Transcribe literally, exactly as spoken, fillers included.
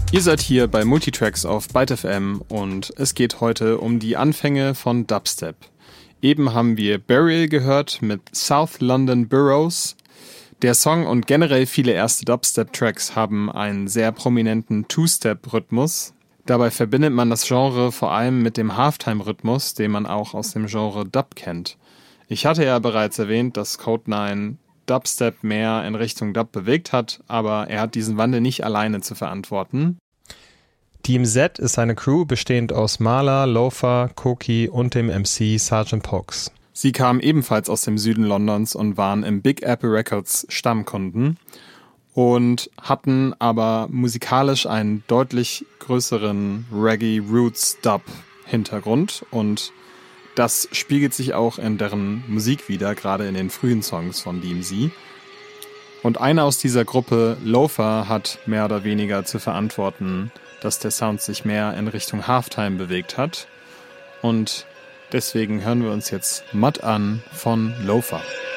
Ihr seid hier bei Multitracks auf Byte F M und es geht heute um die Anfänge von Dubstep. Eben haben wir Burial gehört mit South London Burrows. Der Song und generell viele erste Dubstep-Tracks haben einen sehr prominenten Two-Step-Rhythmus. Dabei verbindet man das Genre vor allem mit dem Halftime-Rhythmus, den man auch aus dem Genre Dub kennt. Ich hatte ja bereits erwähnt, dass Code neun Dubstep mehr in Richtung Dub bewegt hat, aber er hat diesen Wandel nicht alleine zu verantworten. Team Z ist eine Crew bestehend aus Marla, Lofa, Koki und dem M C Sergeant Pox. Sie kamen ebenfalls aus dem Süden Londons und waren im Big Apple Records Stammkunden und hatten aber musikalisch einen deutlich größeren Reggae-Roots-Dub-Hintergrund und das spiegelt sich auch in deren Musik wider, gerade in den frühen Songs von D M Z. Und einer aus dieser Gruppe, Lofa, hat mehr oder weniger zu verantworten, dass der Sound sich mehr in Richtung Halftime bewegt hat. Und deswegen hören wir uns jetzt Mud an von Lofa.